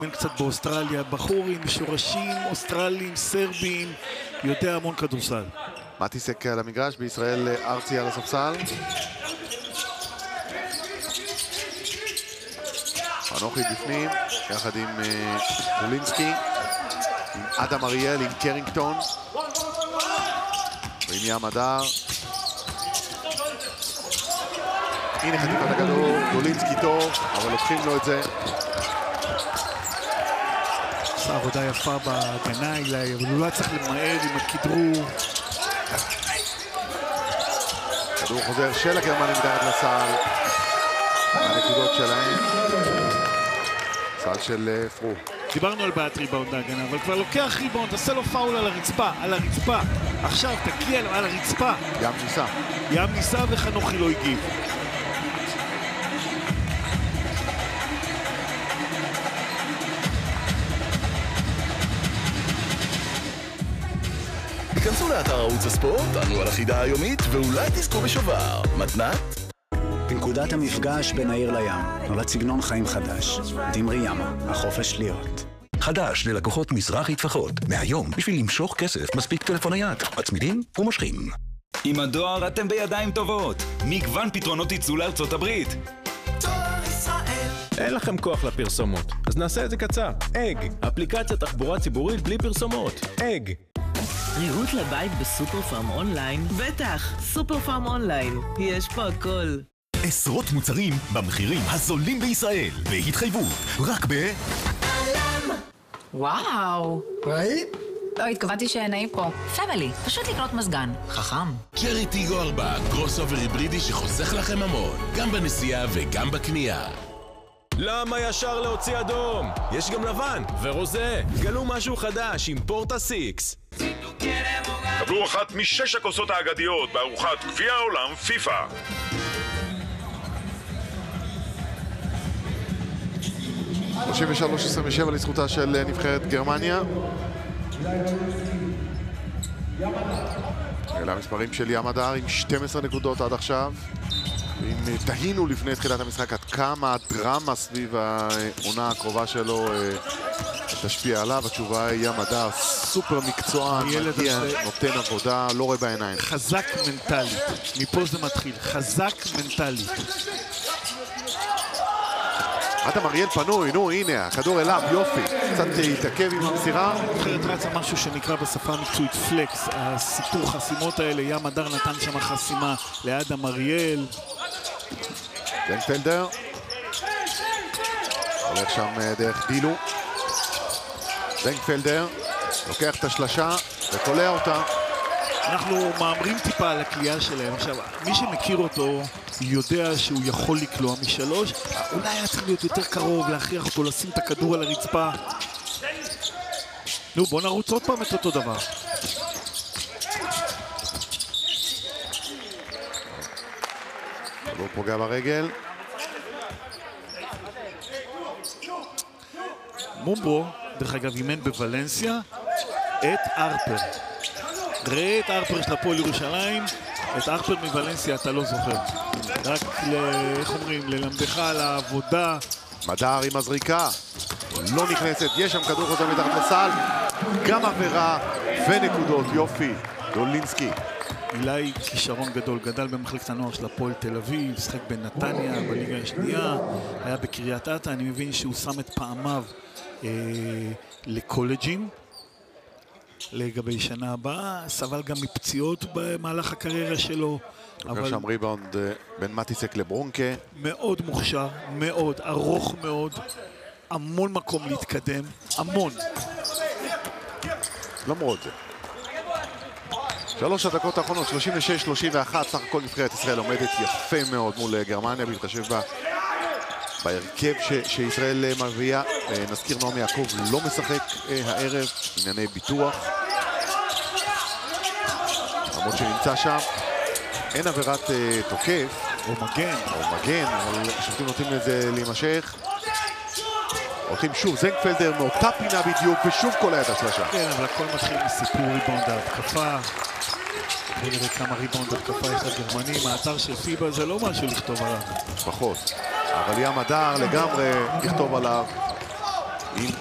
קצת באוסטרליה, בחור עם שורשים אוסטרליים, סרבים, יודע המון כדורסל. מטיסק על המגרש, בישראל ארצי על הספסל. אנוכי בפנים, יחד עם דולינסקי, עם אדם אריאל, עם קרינגטון, ועם ים הדר. הנה חטיפת הכדור, דולינסקי טוב, אבל לוקחים לו את זה. עשה עבודה יפה בהגנה אליי, אבל הוא לא צריך למהר עם הכדרור. כדור חוזר של הגרמנים מתחת לסל. הנקודות שלהם. סל של פרו. דיברנו על בעיית ריבאונד ההגנה, אבל כבר לוקח ריבאונד, עשה לו פאול על הרצפה. עכשיו תגיע לו על הרצפה. ים ניסה וחנוכי לא הגיב. כנסו לאתר ערוץ הספורט, ענו על החידה היומית, ואולי תזכו בשובר. מתנת? בנקודת המפגש בין העיר לים, נולד סגנון חיים חדש. דמרי ימה, החופש להיות. חדש ללקוחות מזרחי טפחות. מהיום, בשביל למשוך כסף, מספיק טלפון נייד. מצמידים ומושכים. עם הדואר אתם בידיים טובות. מגוון פתרונות ייצוא לארצות הברית. אין לכם כוח לפרסומות, אז נעשה את זה קצר. אג, אפליקציה תחבורה ציבורית בלי פרסומות. אג. ריהוט לבית בסופר פארם אונליין? בטח, סופר פארם אונליין. יש פה הכל. עשרות מוצרים במחירים הזולים בישראל. בהתחייבות, רק וואו. ראית? לא, התכוונתי שנעים פה. פמילי, פשוט לקנות מזגן. חכם. ג'רי טיגו 4, קרוס אובר היברידי שחוסך לכם המון. גם בנסיעה וגם בקנייה. למה ישר להוציא אדום? יש גם לבן ורוזה. גלו משהו חדש עם פורטה 6. קבלו אחת משש הכוסות האגדיות בארוחת גביע העולם פיפה. (33-27) לזכותה של נבחרת גרמניה. אלה המספרים של ים הדר עם 12 נקודות עד עכשיו. אם תהינו לפני תחילת המשחק עד כמה הדרמה סביב העונה הקרובה שלו תשפיע עליו, התשובה היא ים הדר סופר מקצוען, מגיע, נותן עבודה, לא רואה בעיניים. חזק מנטלית, מפה זה מתחיל, חזק מנטלית. אדם אריאל פנוי, נו הנה, הכדור אליו, יופי, קצת התעכב עם המסירה. נבחרת רצה משהו שנקרא בשפה המקצועית פלקס, הסיפור חסימות האלה, ים הדר נתן שם חסימה לאדם אריאל. דנפלדר הולך שם דרך דילו. דנפלדר לוקח את השלשה וקולע אותה. אנחנו מאמרים טיפה על הקליעה שלהם. עכשיו, מי שמכיר אותו יודע שהוא יכול לקלוע משלוש. אולי היה צריך להיות יותר קרוב, להכריח אותו לשים את הכדור על הרצפה. נו, בוא נרוץ עוד פעם את אותו דבר. כדור פוגע ברגל. מומבו, דרך אגב, אימן בוולנסיה את ארפר. ראה את ארפר של הפועל ירושלים, את ארפר מוולנסיה אתה לא זוכר. רק, איך אומרים, ללמדך על העבודה. מדר עם הזריקה, לא נכנסת, יש שם כדור חוזר מתחת לסל, גם עבירה ונקודות, יופי, דולינסקי. אילי כישרון גדול, גדל במחלקת הנוער של הפועל תל אביב, שחק בנתניה, בליגה השנייה, היה בקריית אתא, אני מבין שהוא שם את פעמיו לקולג'ים. לגבי שנה הבאה, סבל גם מפציעות במהלך הקריירה שלו. אבל שם ריבאונד בין מטיסק לברונקה. מאוד מוכשר, מאוד, ארוך מאוד, המון מקום להתקדם, המון. למרות זה. 3 הדקות האחרונות, 36-31, סך הכל נבחרת ישראל עומדת יפה מאוד מול גרמניה, בהתחשב בהרכב שישראל מביאה. נזכיר נועם יעקב לא משחק הערב, ענייני ביטוח. למרות שנמצא שם, אין עבירת תוקף. או מגן, אבל השופטים נותנים לזה להימשך. הולכים שוב, זנגפלדר מאותה פינה בדיוק, ושוב קולע את השלשה. כן, אבל הכל מתחיל מסיפור ריבאונד ההתקפה. בואו נראה כמה ריבאונד התקפה יש לגרמנים. האתר של פיבה זה לא משהו לכתוב עליו. פחות. אבל ים הדר לגמרי יכתוב עליו. עם